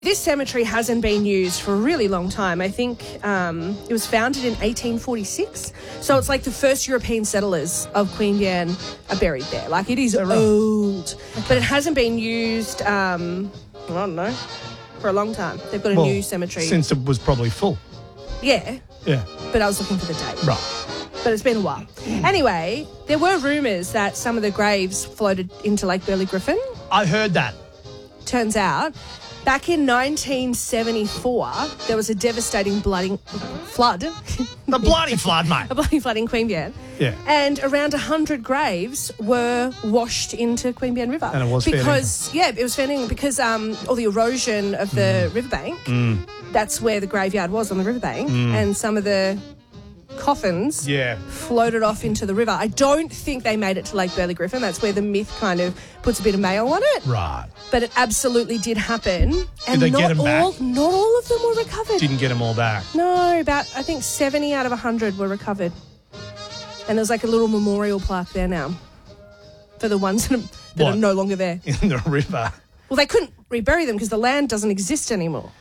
This cemetery hasn't been used for a really long time. I think it was founded in 1846. So it's like the first European settlers of Queanbeyan are buried there. Like, it is old. Okay. But it hasn't been used, I don't know, for a long time. They've got a new cemetery. Since it was probably full. Yeah. Yeah. But I was looking for the date. Right. But it's been a while. Anyway, there were rumours that some of the graves floated into Lake Burley Griffin. I heard that. Turns out, back in 1974, there was a devastating flood. The bloody flood, mate. A bloody flood in Queanbeyan. Yeah. And around 100 graves were washed into Queanbeyan River. And it was it was fair because all the erosion of the riverbank, that's where the graveyard was, on the riverbank, and some of the coffins floated off into the river. I don't think they made it to Lake Burley Griffin. That's where the myth kind of puts a bit of mayo on it. Right. But it absolutely did happen. And did they get them back? Not all of them were recovered. Didn't get them all back. No, about, I think, 70 out of 100 were recovered. And there's like a little memorial plaque there now for the ones that are no longer there. In the river? Well, they couldn't rebury them because the land doesn't exist anymore.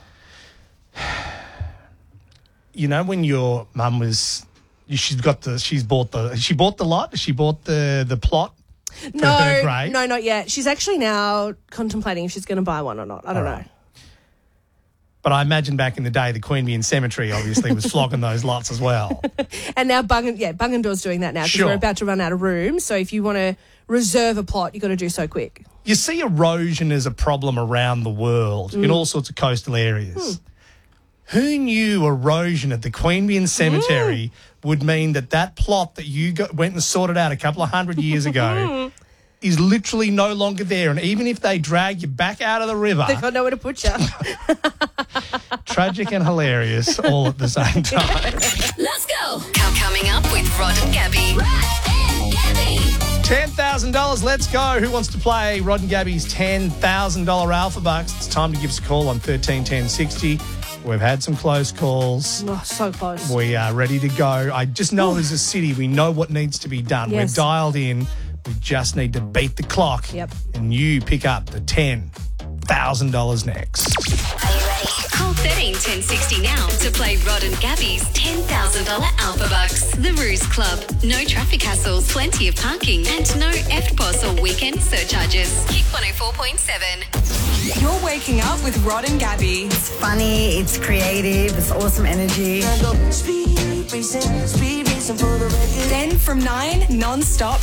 You know, when your mum was, she bought the lot? She bought the plot for her grave? No, not yet. She's actually now contemplating if she's going to buy one or not. I don't know. But I imagine back in the day, the Queanbeyan Cemetery obviously was flogging those lots as well. And now Bungendor's doing that now because we're about to run out of room. So if you want to reserve a plot, you've got to do so quick. You see erosion as a problem around the world in all sorts of coastal areas. Who knew erosion at the Queanbeyan Cemetery would mean that plot that you went and sorted out a couple of 100 years ago is literally no longer there? And even if they drag you back out of the river... They don't know where to put you. Tragic and hilarious all at the same time. Let's go. Coming up with Rod and Gabby. $10,000, let's go. Who wants to play Rod and Gabby's $10,000 Alpha Bucks? It's time to give us a call on 131060. We've had some close calls. Oh, so close. We are ready to go. I just know as a city, we know what needs to be done. Yes. We're dialed in. We just need to beat the clock. Yep. And you pick up the $10,000 next. Are you ready? Call 131060 now to play Rod and Gabby's $10,000 Alpha Bucks. The Ruse Club. No traffic hassles, plenty of parking, and no EFTPOS or weekend surcharges. Kick 104.7. You're waking up with Rod and Gabby. It's funny, it's creative, it's awesome energy. Then from 9, non-stop